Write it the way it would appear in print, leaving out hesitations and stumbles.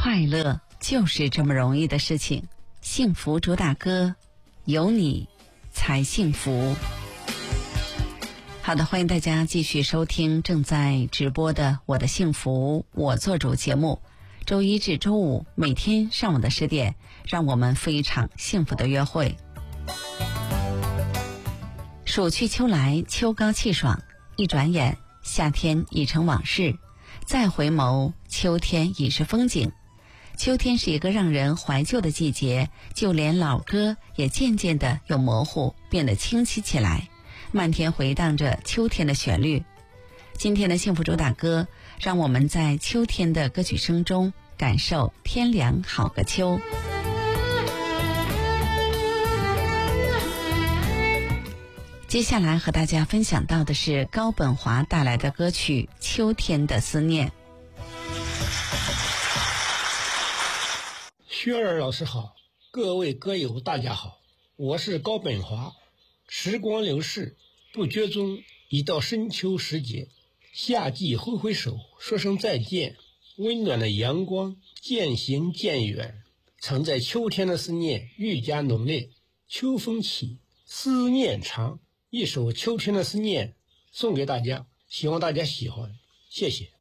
快乐就是这么容易的事情，幸福主打歌，有你才幸福。好的，欢迎大家继续收听正在直播的我的幸福我做主节目，周一至周五每天上午的10点，让我们赴一场幸福的约会。暑去秋来，秋高气爽，一转眼夏天已成往事，再回眸秋天已是风景。秋天是一个让人怀旧的季节，就连老歌也渐渐的由模糊变得清晰起来，漫天回荡着秋天的旋律。今天的幸福主打歌，让我们在秋天的歌曲声中感受天凉好个秋。接下来和大家分享到的是高本华带来的歌曲《秋天的思念》。 薛儿老师好，各位歌友大家好，我是高本华。时光流逝不觉中，已到深秋时节，夏季挥挥手说声再见，温暖的阳光渐行渐远，常在秋天的思念愈加浓烈。秋风起，思念长，一首秋天的思念送给大家，希望大家喜欢，谢谢。